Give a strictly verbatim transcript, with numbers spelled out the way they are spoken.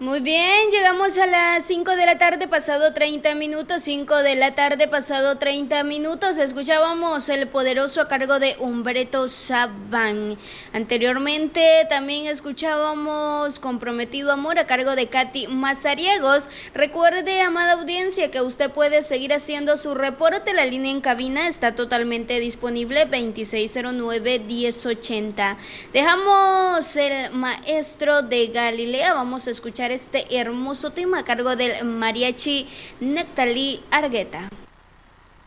Muy bien, llegamos a las cinco de la tarde, pasado treinta minutos, cinco de la tarde, pasado treinta minutos, escuchábamos El Poderoso a cargo de Humberto Sabán. Anteriormente también escuchábamos Comprometido Amor a cargo de Katy Mazariegos. Recuerde, amada audiencia, que usted puede seguir haciendo su reporte, la línea en cabina está totalmente disponible, veintiséis cero nueve, diez ochenta. Dejamos el maestro de Galilea, vamos a escuchar este hermoso tema a cargo del mariachi Nectalí Argueta.